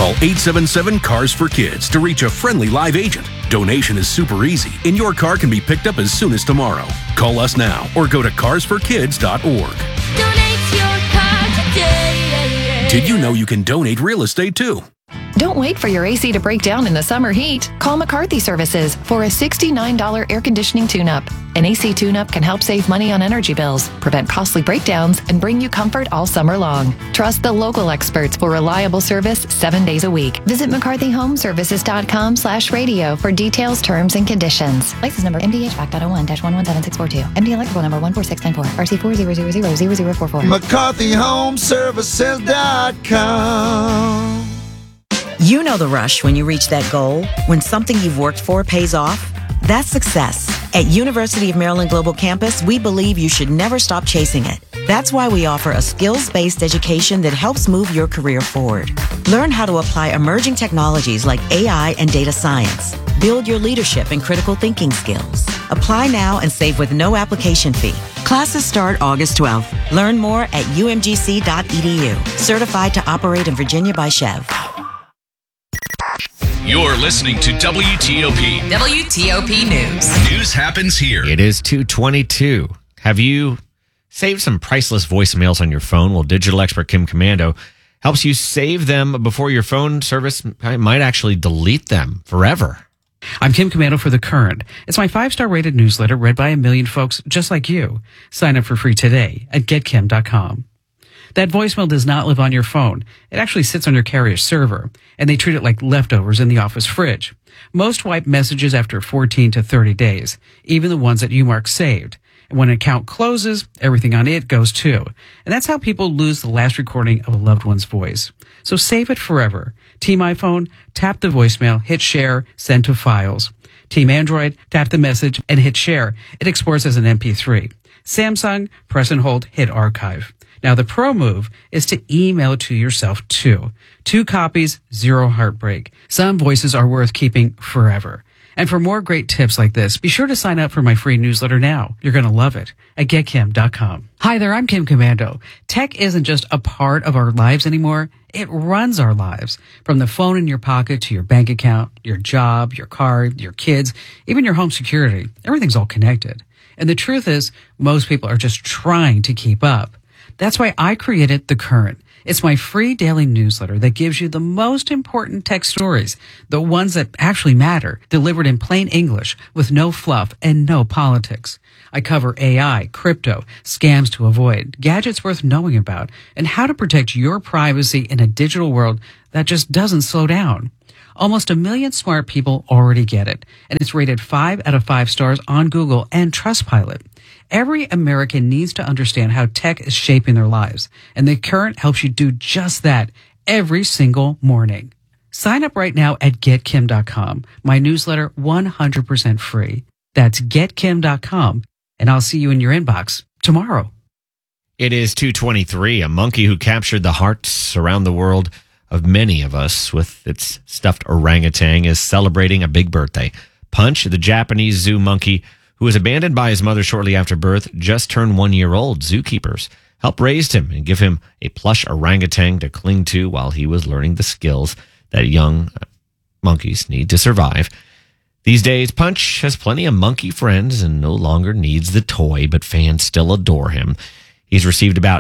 Call 877-CARS-FOR-KIDS to reach a friendly live agent. Donation is super easy, and your car can be picked up as soon as tomorrow. Call us now or go to carsforkids.org. Donate your car today. Did you know you can donate real estate too? Don't wait for your AC to break down in the summer heat. Call McCarthy Services for a $69 air conditioning tune-up. An AC tune-up can help save money on energy bills, prevent costly breakdowns, and bring you comfort all summer long. Trust the local experts for reliable service 7 days a week. Visit McCarthyHomeservices.com/radio for details, terms, and conditions. License number MDHVAC.01-117642. MD electrical number 14694. RC 40000044. McCarthyHomeservices.com. You know the rush when you reach that goal, when something you've worked for pays off. That's success. At University of Maryland Global Campus, we believe you should never stop chasing it. That's why we offer a skills-based education that helps move your career forward. Learn how to apply emerging technologies like AI and data science. Build your leadership and critical thinking skills. Apply now and save with no application fee. Classes start August 12th. Learn more at umgc.edu. Certified to operate in Virginia by Chev. You're listening to WTOP. WTOP News. News happens here. It is 2:22. Have you saved some priceless voicemails on your phone? Well, digital expert Kim Commando helps you save them before your phone service might actually delete them forever. I'm Kim Commando for The Current. It's my 5-star rated newsletter read by a million folks just like you. Sign up for free today at getkim.com. That voicemail does not live on your phone. It actually sits on your carrier's server, and they treat it like leftovers in the office fridge. Most wipe messages after 14 to 30 days, even the ones that you mark saved. And when an account closes, everything on it goes too. And that's how people lose the last recording of a loved one's voice. So save it forever. Team iPhone, tap the voicemail, hit share, send to files. Team Android, tap the message and hit share. It exports as an MP3. Samsung, press and hold, hit archive. Now, the pro move is to email it to yourself, too. 2 copies, 0 heartbreak. Some voices are worth keeping forever. And for more great tips like this, be sure to sign up for my free newsletter now. You're going to love it at getkim.com. Hi there, I'm Kim Commando. Tech isn't just a part of our lives anymore. It runs our lives. From the phone in your pocket to your bank account, your job, your car, your kids, even your home security. Everything's all connected. And the truth is, most people are just trying to keep up. That's why I created The Current. It's my free daily newsletter that gives you the most important tech stories, the ones that actually matter, delivered in plain English with no fluff and no politics. I cover AI, crypto, scams to avoid, gadgets worth knowing about, and how to protect your privacy in a digital world that just doesn't slow down. Almost 1 million smart people already get it, and it's rated 5 out of 5 stars on Google and Trustpilot. Every American needs to understand how tech is shaping their lives, and The Current helps you do just that every single morning. Sign up right now at getkim.com. My newsletter 100% free. That's getkim.com, and I'll see you in your inbox tomorrow. It is 2:23. A monkey who captured the hearts around the world of many of us with its stuffed orangutan is celebrating a big birthday. Punch, the Japanese zoo monkey who was abandoned by his mother shortly after birth, just turned 1 year old. Zookeepers helped raise him and give him a plush orangutan to cling to while he was learning the skills that young monkeys need to survive. These days, Punch has plenty of monkey friends and no longer needs the toy, but fans still adore him. He's received about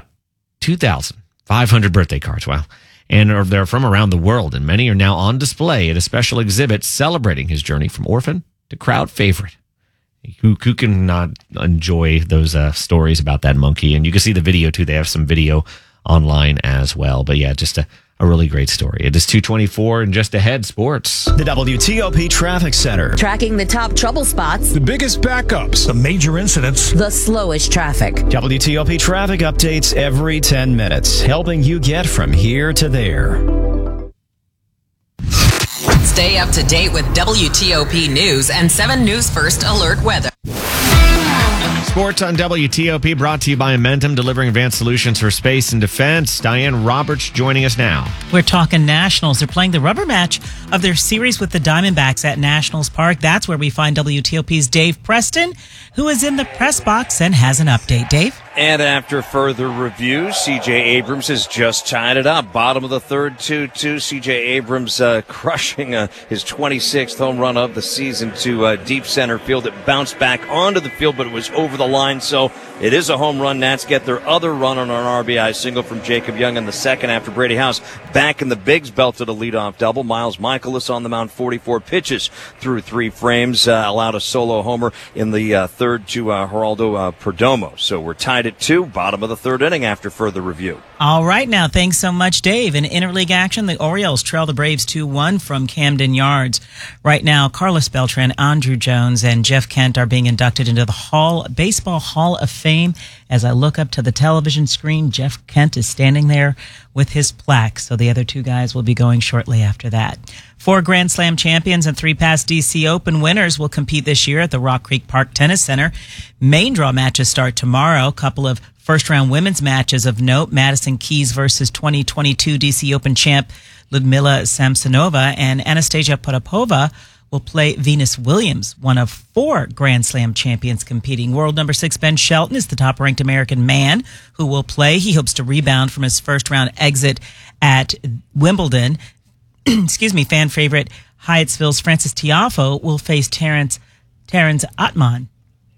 2,500 birthday cards. Wow. And they're from around the world, and many are now on display at a special exhibit celebrating his journey from orphan to crowd favorite. Who can not enjoy those stories about that monkey? And you can see the video, too. They have some video online as well. But, yeah, just a really great story. It is 2:24 and just ahead, sports. The WTOP Traffic Center. Tracking the top trouble spots, The biggest backups. The major incidents. the slowest traffic. WTOP traffic updates every 10 minutes, helping you get from here to there. Stay up to date with WTOP News and 7 News First Alert Weather. Sports on WTOP brought to you by Amentum, delivering advanced solutions for space and defense. Diane Roberts joining us now. We're talking Nationals. They're playing the rubber match of their series with the Diamondbacks at Nationals Park. That's where we find WTOP's Dave Preston, who is in the press box and has an update. Dave? And after further review, C.J. Abrams has just tied it up. Bottom of the third, 2-2. C.J. Abrams crushing his 26th home run of the season to deep center field. It bounced back onto the field, but it was over the line, so it is a home run. Nats get their other run on an RBI single from Jacob Young in the second after Brady House back in the bigs belted a leadoff double. Miles Michaelis on the mound, 44 pitches through 3 frames, allowed a solo homer in the third to Geraldo Perdomo. So we're tied at 2, bottom of the third inning after further review. All right now, thanks so much, Dave. In interleague action, the Orioles trail the Braves 2-1 from Camden Yards. Right now, Carlos Beltran, Andrew Jones, and Jeff Kent are being inducted into the Baseball Hall of Fame. As I look up to the television screen, Jeff Kent is standing there with his plaque, so the other 2 guys will be going shortly after that. 4 Grand Slam champions and 3 past DC Open winners will compete this year at the Rock Creek Park Tennis Center. Main draw matches start tomorrow. A couple of first-round women's matches of note: Madison Keys versus 2022 DC Open champ Ludmila Samsonova, and Anastasia Potapova will play Venus Williams, one of 4 Grand Slam champions competing. World number 6 Ben Shelton is the top-ranked American man who will play. He hopes to rebound from his first-round exit at Wimbledon. Fan favorite Hyattsville's Francis Tiafoe will face Terrence Ottman.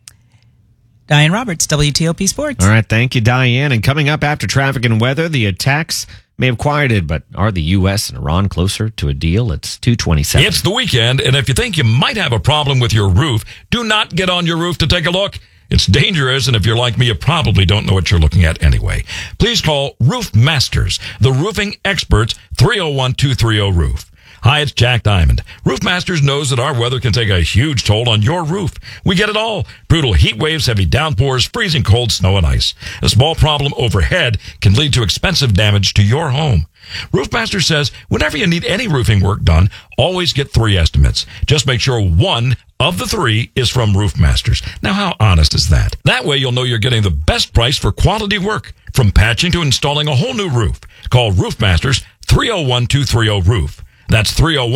Diane Roberts, WTOP Sports. All right, thank you, Diane. And coming up after traffic and weather, the attacks may have quieted, but are the U.S. and Iran closer to a deal? It's 2:27. It's the weekend, and if you think you might have a problem with your roof, do not get on your roof to take a look. It's dangerous, and if you're like me, you probably don't know what you're looking at anyway. Please call Roof Masters, the roofing experts, 301-230-ROOF. Hi, it's Jack Diamond. Roof Masters knows that our weather can take a huge toll on your roof. We get it all. Brutal heat waves, heavy downpours, freezing cold snow and ice. A small problem overhead can lead to expensive damage to your home. Roof Masters says whenever you need any roofing work done, always get 3 estimates. Just make sure 1 of the 3 is from Roof Masters. Now, how honest is that? That way you'll know you're getting the best price for quality work, from patching to installing a whole new roof. Call Roof Masters, 301-230-ROOF. That's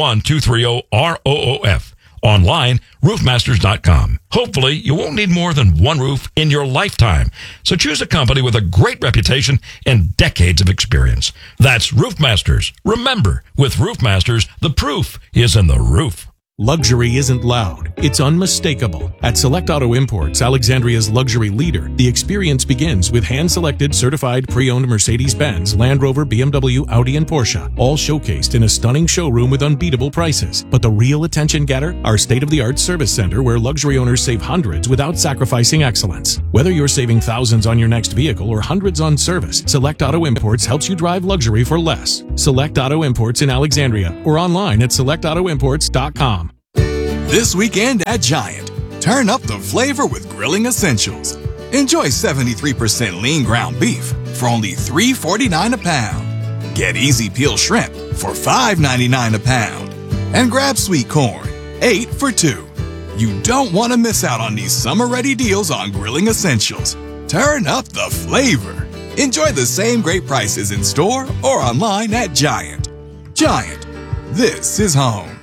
301-230-ROOF. Online, roofmasters.com. Hopefully, you won't need more than 1 roof in your lifetime. So choose a company with a great reputation and decades of experience. That's Roof Masters. Remember, with Roof Masters, the proof is in the roof. Luxury isn't loud, it's unmistakable. At Select Auto Imports, Alexandria's luxury leader, the experience begins with hand-selected, certified, pre-owned Mercedes-Benz, Land Rover, BMW, Audi, and Porsche, all showcased in a stunning showroom with unbeatable prices. But the real attention getter? Our state-of-the-art service center where luxury owners save hundreds without sacrificing excellence. Whether you're saving thousands on your next vehicle or hundreds on service, Select Auto Imports helps you drive luxury for less. Select Auto Imports in Alexandria or online at selectautoimports.com. This weekend at Giant, turn up the flavor with grilling essentials. Enjoy 73% lean ground beef for only $3.49 a pound. Get easy peel shrimp for $5.99 a pound. And grab sweet corn, 8 for $2. You don't want to miss out on these summer-ready deals on grilling essentials. Turn up the flavor. Enjoy the same great prices in store or online at Giant. Giant, this is home.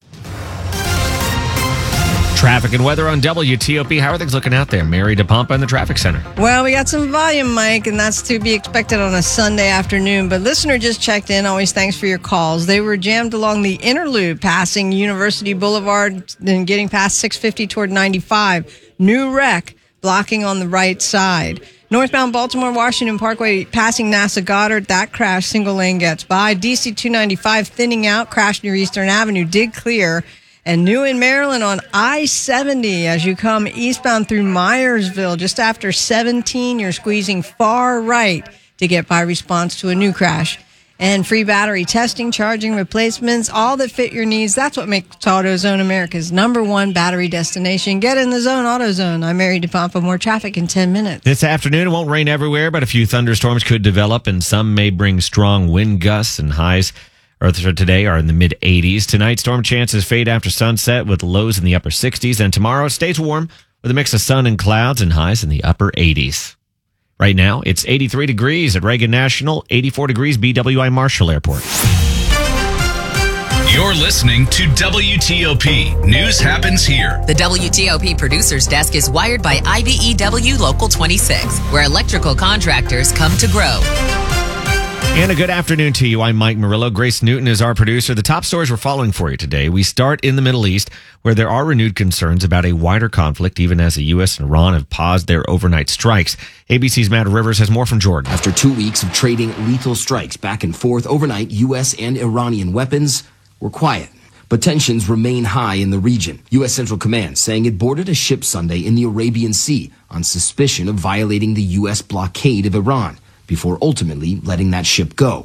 Traffic and weather on WTOP. How are things looking out there? Mary DePompa in the traffic center. Well, we got some volume, Mike, and that's to be expected on a Sunday afternoon. But listener just checked in. Always thanks for your calls. They were jammed along the inner loop, passing University Boulevard, then getting past 650 toward 95. New wreck blocking on the right side. Northbound Baltimore Washington Parkway passing NASA Goddard. That crash, single lane gets by. DC 295 thinning out, crash near Eastern Avenue, did clear. And new in Maryland on I-70 as you come eastbound through Myersville. Just after 17, you're squeezing far right to get by response to a new crash. And free battery testing, charging, replacements, all that fit your needs. That's what makes AutoZone America's #1 battery destination. Get in the zone, AutoZone. I'm Mary DePompa. More traffic in 10 minutes. This afternoon, it won't rain everywhere, but a few thunderstorms could develop, and some may bring strong wind gusts, and highs for today are in the mid-80s. Tonight, storm chances fade after sunset with lows in the upper 60s. And tomorrow, it stays warm with a mix of sun and clouds and highs in the upper 80s. Right now, it's 83 degrees at Reagan National, 84 degrees BWI Marshall Airport. You're listening to WTOP. News happens here. The WTOP Producers Desk is wired by IBEW Local 26, where electrical contractors come to grow. And a good afternoon to you. I'm Mike Murillo. Grace Newton is our producer. The top stories we're following for you today. We start in the Middle East, where there are renewed concerns about a wider conflict, even as the U.S. and Iran have paused their overnight strikes. ABC's Matt Rivers has more from Jordan. After 2 weeks of trading lethal strikes back and forth overnight, U.S. and Iranian weapons were quiet. But tensions remain high in the region. U.S. Central Command saying it boarded a ship Sunday in the Arabian Sea on suspicion of violating the U.S. blockade of Iran, before ultimately letting that ship go.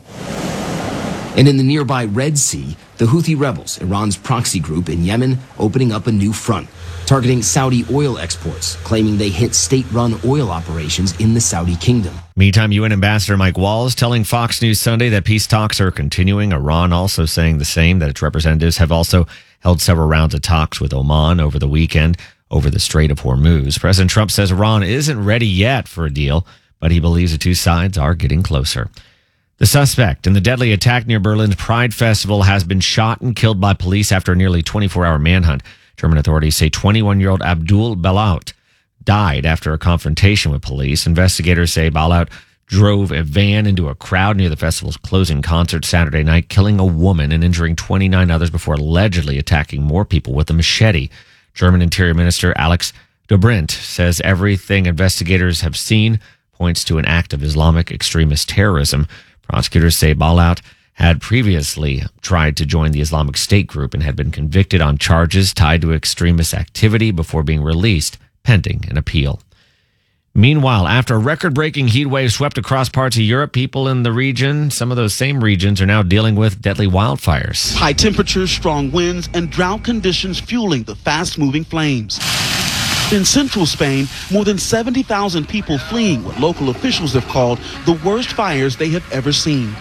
And in the nearby Red Sea, the Houthi rebels, Iran's proxy group in Yemen, opening up a new front, targeting Saudi oil exports, claiming they hit state-run oil operations in the Saudi kingdom. Meantime, UN Ambassador Mike Walls telling Fox News Sunday that peace talks are continuing. Iran also saying the same, that its representatives have also held several rounds of talks with Oman over the weekend over the Strait of Hormuz. President Trump says Iran isn't ready yet for a deal, but he believes the two sides are getting closer. The suspect in the deadly attack near Berlin's Pride Festival has been shot and killed by police after a nearly 24-hour manhunt. German authorities say 21-year-old Abdul Balaut died after a confrontation with police. Investigators say Balaut drove a van into a crowd near the festival's closing concert Saturday night, killing a woman and injuring 29 others before allegedly attacking more people with a machete. German Interior Minister Alex Dobrindt says everything investigators have seen points to an act of Islamic extremist terrorism. Prosecutors say Balaut had previously tried to join the Islamic State group and had been convicted on charges tied to extremist activity before being released, pending an appeal. Meanwhile, after a record-breaking heat wave swept across parts of Europe, people in the region, some of those same regions, are now dealing with deadly wildfires. High temperatures, strong winds, and drought conditions fueling the fast-moving flames. In central Spain, more than 70,000 people fleeing what local officials have called the worst fires they have ever seen.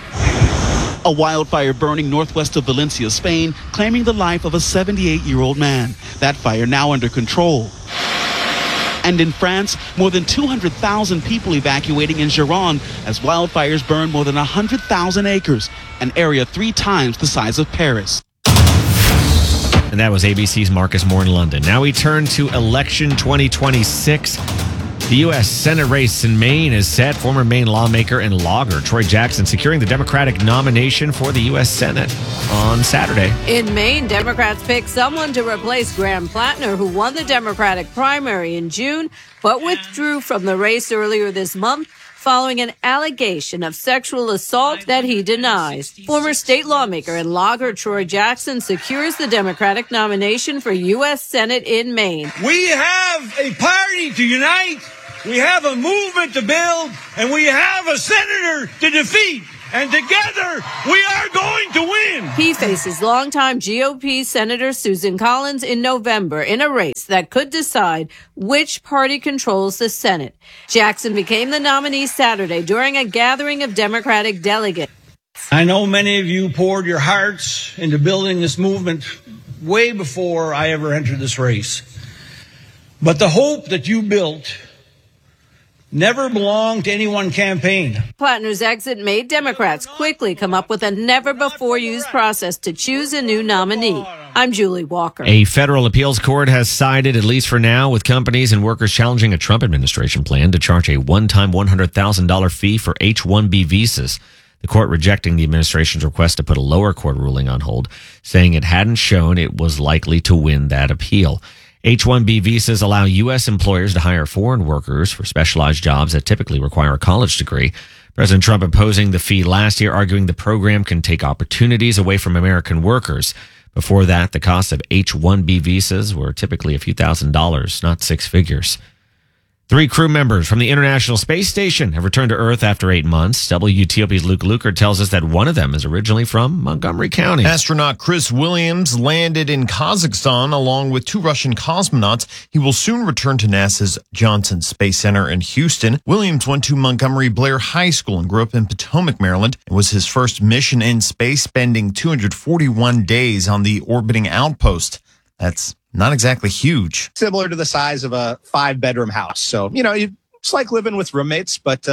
A wildfire burning northwest of Valencia, Spain, claiming the life of a 78-year-old man. That fire now under control. And in France, more than 200,000 people evacuating in Gironde as wildfires burn more than 100,000 acres, an area 3 times the size of Paris. And that was ABC's Marcus Moore in London. Now we turn to election 2026. The U.S. Senate race in Maine is set. Former Maine lawmaker and logger Troy Jackson securing the Democratic nomination for the U.S. Senate on Saturday. In Maine, Democrats picked someone to replace Graham Plattner, who won the Democratic primary in June, but withdrew from the race earlier this month following an allegation of sexual assault that he denies. Former state lawmaker and logger Troy Jackson secures the Democratic nomination for U.S. Senate in Maine. We have a party to unite, we have a movement to build, and we have a senator to defeat. And together, we are going to win. He faces longtime GOP Senator Susan Collins in November in a race that could decide which party controls the Senate. Jackson became the nominee Saturday during a gathering of Democratic delegates. I know many of you poured your hearts into building this movement way before I ever entered this race. But the hope that you built never belonged to any one campaign. Plattner's exit made Democrats quickly come up with a never-before-used process to choose a new nominee. I'm Julie Walker. A federal appeals court has sided, at least for now, with companies and workers challenging a Trump administration plan to charge a one-time $100,000 fee for H-1B visas. The court rejecting the administration's request to put a lower court ruling on hold, saying it hadn't shown it was likely to win that appeal. H-1B visas allow U.S. employers to hire foreign workers for specialized jobs that typically require a college degree. President Trump imposing the fee last year, arguing the program can take opportunities away from American workers. Before that, the cost of H-1B visas were typically a few $1,000s, not 6 figures. 3 crew members from the International Space Station have returned to Earth after 8 months. WTOP's Luke Luker tells us that one of them is originally from Montgomery County. Astronaut Chris Williams landed in Kazakhstan along with 2 Russian cosmonauts. He will soon return to NASA's Johnson Space Center in Houston. Williams went to Montgomery Blair High School and grew up in Potomac, Maryland. It was his first mission in space, spending 241 days on the orbiting outpost. That's not exactly huge. Similar to the size of a 5-bedroom house. So, It's like living with roommates, but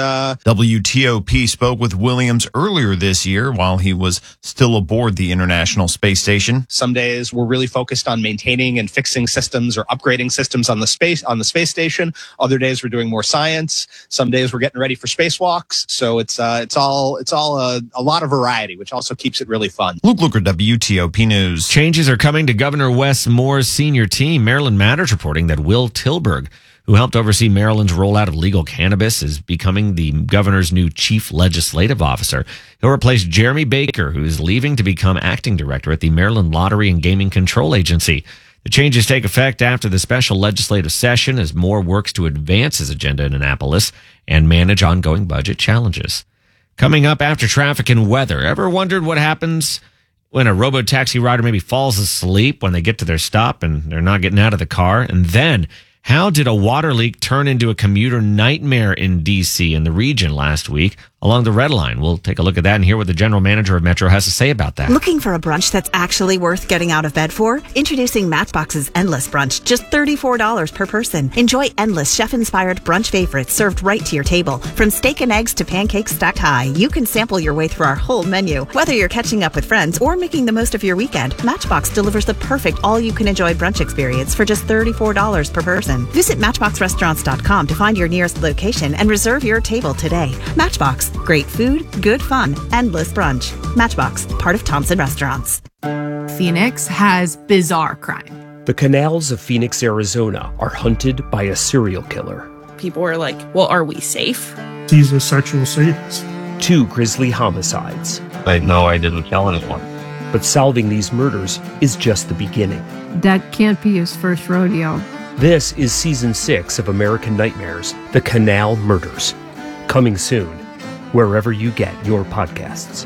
WTOP spoke with Williams earlier this year while he was still aboard the International Space Station. some days we're really focused on maintaining and fixing systems or upgrading systems on the space station. Other days we're doing more science. Some days we're getting ready for spacewalks. So it's all a lot of variety, which also keeps it really fun. Luke Luker, WTOP News. Changes are coming to Governor Wes Moore's senior team. Maryland Matters reporting that Will Tilburg, who helped oversee Maryland's rollout of legal cannabis, is becoming the governor's new chief legislative officer. He'll replace Jeremy Baker, who is leaving to become acting director at the Maryland Lottery and Gaming Control Agency. The changes take effect after the special legislative session as Moore works to advance his agenda in Annapolis and manage ongoing budget challenges. Coming up after traffic and weather, ever wondered what happens when a robo-taxi rider maybe falls asleep when they get to their stop and they're not getting out of the car? And then, how did a water leak turn into a commuter nightmare in D.C. and the region last week along the Red Line? We'll take a look at that and hear what the general manager of Metro has to say about that. Looking for a brunch that's actually worth getting out of bed for? Introducing Matchbox's Endless Brunch, just $34 per person. Enjoy endless chef-inspired brunch favorites served right to your table. From steak and eggs to pancakes stacked high, you can sample your way through our whole menu. Whether you're catching up with friends or making the most of your weekend, Matchbox delivers the perfect all-you-can-enjoy brunch experience for just $34 per person. Visit MatchboxRestaurants.com to find your nearest location and reserve your table today. Matchbox. Great food, good fun, endless brunch. Matchbox, part of Thompson Restaurants. Phoenix has bizarre crime. The canals of Phoenix, Arizona are hunted by a serial killer. People are like, well, are we safe? He's a sexual sadist. 2 grisly homicides. No, I didn't kill anyone. But solving these murders is just the beginning. That can't be his first rodeo. This is Season 6 of American Nightmares, The Canal Murders. Coming soon, wherever you get your podcasts.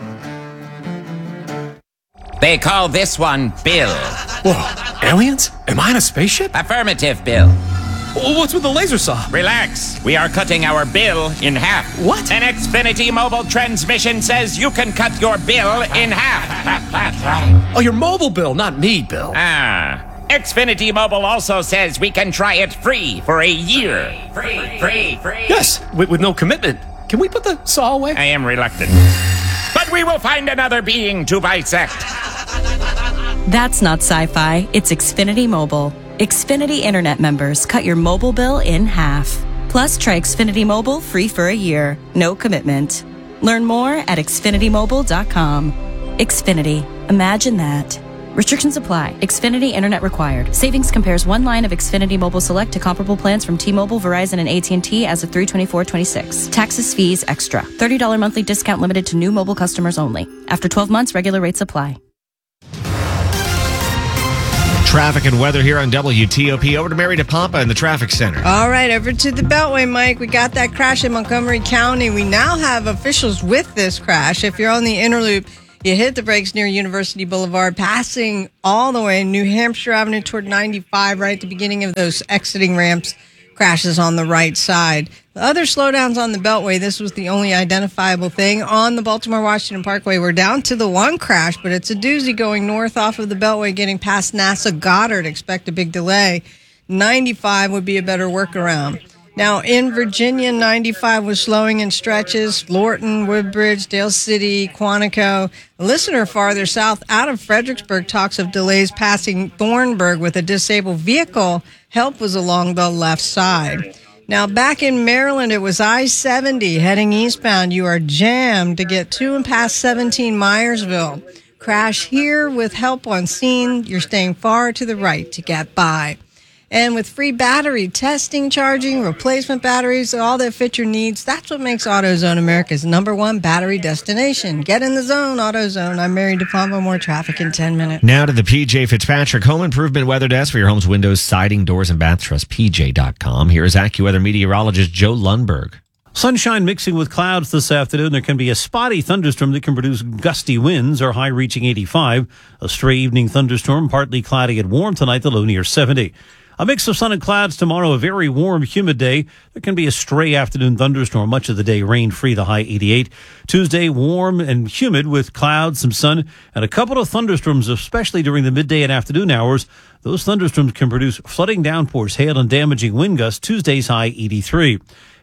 They call this one Bill. Whoa, aliens? Am I in a spaceship? Affirmative, Bill. What's with the laser saw? Relax. We are cutting our bill in half. What? An Xfinity mobile transmission says you can cut your bill in half. Oh, your mobile bill, not me, Bill. Xfinity Mobile also says we can try it free for a year. Free. Yes, with no commitment. Can we put the saw away? I am reluctant. But we will find another being to bisect. That's not sci-fi. It's Xfinity Mobile. Xfinity Internet members cut your mobile bill in half. Plus, try Xfinity Mobile free for a year. No commitment. Learn more at XfinityMobile.com. Xfinity. Imagine that. Restrictions apply. Xfinity Internet required. Savings compares one line of Xfinity Mobile Select to comparable plans from T-Mobile, Verizon, and AT&T as of 3/24/26. Taxes, fees, extra. $30 monthly discount limited to new mobile customers only. After 12 months, regular rates apply. Traffic and weather here on WTOP. Over to Mary DePompa in the traffic center. All right, over to the Beltway, Mike. We got that crash in Montgomery County. We now have officials with this crash. If you're on the inner loop, you hit the brakes near University Boulevard, passing all the way New Hampshire Avenue toward 95, right at the beginning of those exiting ramps. Crashes on the right side. The other slowdowns on the Beltway, this was the only identifiable thing. On the Baltimore-Washington Parkway, we're down to the one crash, but it's a doozy going north off of the Beltway, getting past NASA Goddard. Expect a big delay. 95 would be a better workaround. Now, in Virginia, 95 was slowing in stretches. Lorton, Woodbridge, Dale City, Quantico. A listener farther south out of Fredericksburg talks of delays passing Thornburg with a disabled vehicle. Help was along the left side. Now, back in Maryland, it was I-70 heading eastbound. You are jammed to get to and past 17 Myersville. Crash here with help on scene. You're staying far to the right to get by. And with free battery testing, charging, replacement batteries, all that fit your needs, that's what makes AutoZone America's #1 battery destination. Get in the zone, AutoZone. I'm Mary DePompa. More traffic in 10 minutes. Now to the PJ Fitzpatrick Home Improvement Weather Desk for your home's windows, siding, doors, and bath. Trust PJ.com. Here is AccuWeather meteorologist Joe Lundberg. Sunshine mixing with clouds this afternoon. There can be a spotty thunderstorm that can produce gusty winds, our high reaching 85. A stray evening thunderstorm, partly cloudy and warm tonight, the low near 70. A mix of sun and clouds tomorrow, a very warm, humid day. There can be a stray afternoon thunderstorm. Much of the day rain-free, the high 88. Tuesday, warm and humid with clouds, some sun, and a couple of thunderstorms, especially during the midday and afternoon hours. Those thunderstorms can produce flooding downpours, hail, and damaging wind gusts. Tuesday's high 83.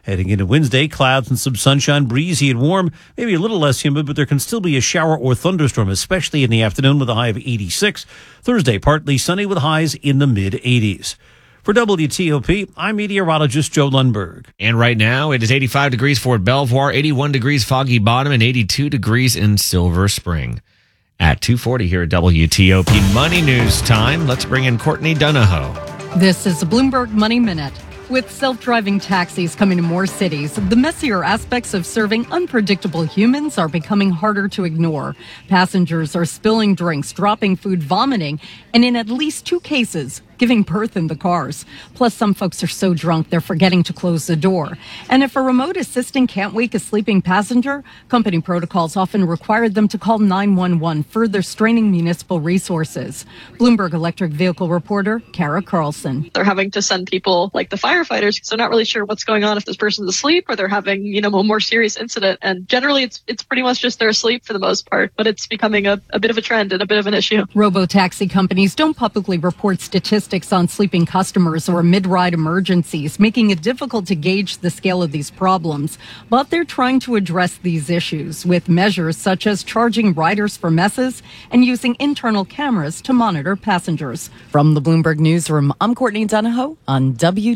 Heading into Wednesday, clouds and some sunshine, breezy and warm, maybe a little less humid, but there can still be a shower or thunderstorm, especially in the afternoon with a high of 86. Thursday, partly sunny with highs in the mid-80s. For WTOP, I'm meteorologist Joe Lundberg. And right now, it is 85 degrees Fort Belvoir, 81 degrees Foggy Bottom, and 82 degrees in Silver Spring. At 2:40 here at WTOP Money News Time, let's bring in Courtney Donahoe. This is the Bloomberg Money Minute. With self-driving taxis coming to more cities, the messier aspects of serving unpredictable humans are becoming harder to ignore. Passengers are spilling drinks, dropping food, vomiting, and in at least 2 cases, giving birth in the cars. Plus, some folks are so drunk they're forgetting to close the door. And if a remote assistant can't wake a sleeping passenger, company protocols often require them to call 911, further straining municipal resources. Bloomberg electric vehicle reporter Kara Carlson. They're having to send people like the firefighters because they're not really sure what's going on if this person's asleep or they're having, a more serious incident. And generally, it's pretty much just they're asleep for the most part, but it's becoming a bit of a trend and a bit of an issue. Robo-taxi companies don't publicly report statistics on sleeping customers or mid-ride emergencies, making it difficult to gauge the scale of these problems. But they're trying to address these issues with measures such as charging riders for messes and using internal cameras to monitor passengers. From the Bloomberg Newsroom, I'm Courtney Donahoe on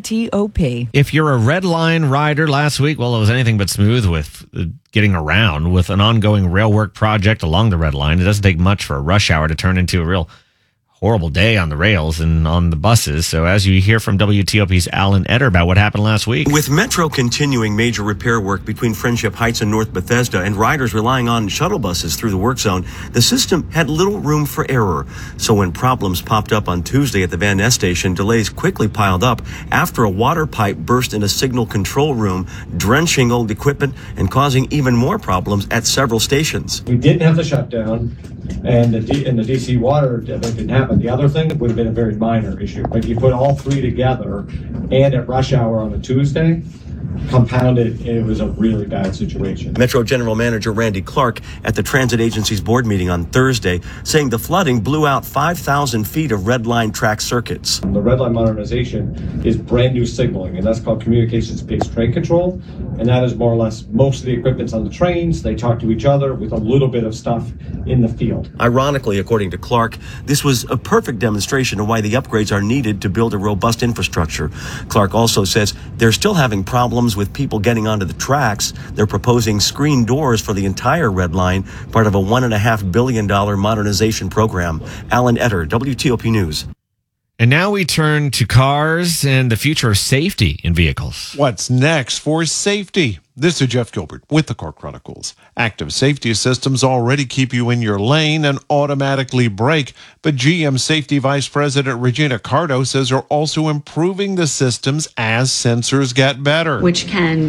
WTOP. If you're a Red Line rider last week, well, it was anything but smooth with getting around. With an ongoing rail work project along the Red Line, it doesn't take much for a rush hour to turn into a real horrible day on the rails and on the buses. So as you hear from WTOP's Alan Etter about what happened last week. With Metro continuing major repair work between Friendship Heights and North Bethesda and riders relying on shuttle buses through the work zone, the system had little room for error. So when problems popped up on Tuesday at the Van Ness station, delays quickly piled up after a water pipe burst in a signal control room, drenching old equipment and causing even more problems at several stations. We didn't have the shutdown, and the DC water event didn't happen. The other thing would have been a very minor issue. But you put all 3 together, and at rush hour on a Tuesday, compounded, it was a really bad situation. Metro General Manager Randy Clark at the Transit Agency's board meeting on Thursday, saying the flooding blew out 5,000 feet of Red Line track circuits. The Red Line modernization is brand new signaling, and that's called communications-based train control. And that is more or less most of the equipment's on the trains. They talk to each other with a little bit of stuff in the field. Ironically, according to Clark, this was a perfect demonstration of why the upgrades are needed to build a robust infrastructure. Clark also says they're still having problems with people getting onto the tracks. They're proposing screen doors for the entire Red Line, part of a $1.5 billion modernization program. Alan Etter, WTOP News. And now we turn to cars and the future of safety in vehicles. What's next for safety? This is Jeff Gilbert with the Car Chronicles. Active safety systems already keep you in your lane and automatically brake, but GM Safety Vice President Regina Cardo says they're also improving the systems as sensors get better. Which can,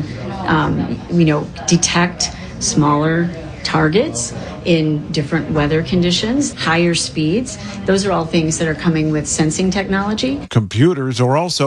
detect smaller targets in different weather conditions, higher speeds. Those are all things that are coming with sensing technology. Computers are also